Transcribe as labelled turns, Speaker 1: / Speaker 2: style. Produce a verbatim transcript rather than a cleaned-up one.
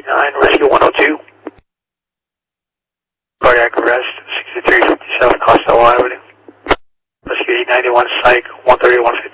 Speaker 1: nine, Rescue one oh two. Cardiac arrest, sixty-three fifty-seven Costello Avenue. Rescue eight ninety-one, Psych, one thirty-one fifty.